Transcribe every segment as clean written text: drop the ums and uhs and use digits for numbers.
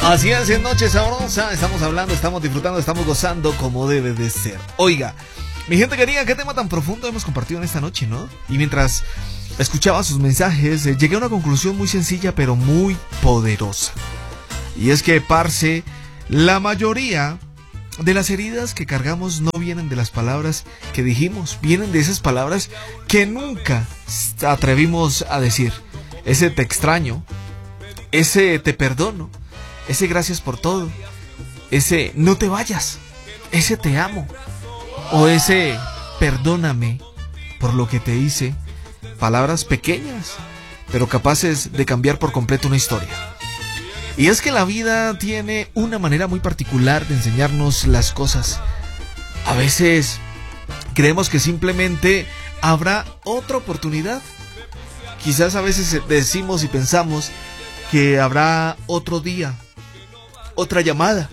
Así es, en Noche Sabrosa estamos hablando, estamos disfrutando, estamos gozando como debe de ser. Oiga, mi gente querida, qué tema tan profundo hemos compartido en esta noche, ¿no? Y mientras escuchaba sus mensajes, llegué a una conclusión muy sencilla pero muy poderosa. Y es que, parce, la mayoría de las heridas que cargamos no vienen de las palabras que dijimos, vienen de esas palabras que nunca atrevimos a decir. Ese te extraño, ese te perdono, ese gracias por todo, ese no te vayas, ese te amo, o ese perdóname por lo que te hice. Palabras pequeñas, pero capaces de cambiar por completo una historia. Y es que la vida tiene una manera muy particular de enseñarnos las cosas. A veces creemos que simplemente habrá otra oportunidad. Quizás a veces decimos y pensamos que habrá otro día, otra llamada,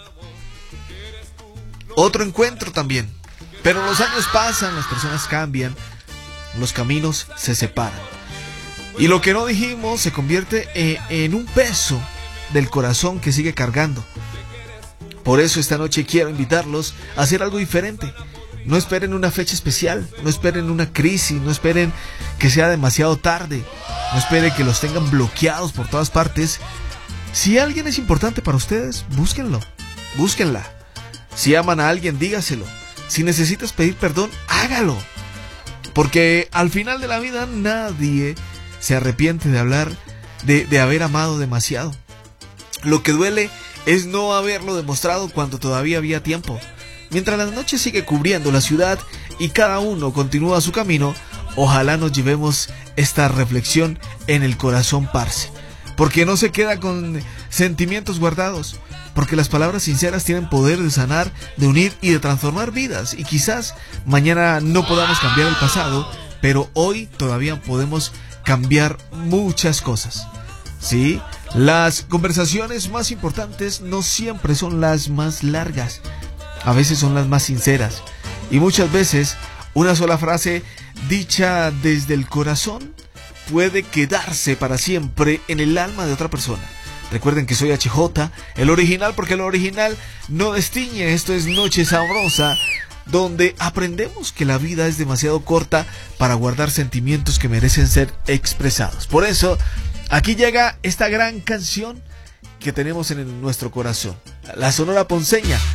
otro encuentro también. Pero los años pasan, las personas cambian, los caminos se separan. Y lo que no dijimos se convierte en un peso del corazón que sigue cargando. Por eso esta noche quiero invitarlos a hacer algo diferente. No esperen una fecha especial, no esperen una crisis, no esperen que sea demasiado tarde, no esperen que los tengan bloqueados por todas partes. Si alguien es importante para ustedes, búsquenlo, búsquenla. Si aman a alguien, dígaselo. Si necesitas pedir perdón, hágalo. Porque al final de la vida nadie se arrepiente de hablar de haber amado demasiado. Lo que duele es no haberlo demostrado cuando todavía había tiempo. Mientras la noche sigue cubriendo la ciudad y cada uno continúa su camino, ojalá nos llevemos esta reflexión en el corazón, parce. Porque no se queda con sentimientos guardados. Porque las palabras sinceras tienen poder de sanar, de unir y de transformar vidas. Y quizás mañana no podamos cambiar el pasado, pero hoy todavía podemos cambiar muchas cosas. ¿Sí? Las conversaciones más importantes no siempre son las más largas. A veces son las más sinceras. Y muchas veces una sola frase dicha desde el corazón puede quedarse para siempre en el alma de otra persona. Recuerden que soy HJ, el original, porque el original no destiñe. Esto es Noche Sabrosa, donde aprendemos que la vida es demasiado corta para guardar sentimientos que merecen ser expresados. Por eso, aquí llega esta gran canción que tenemos en nuestro corazón. La Sonora Ponceña,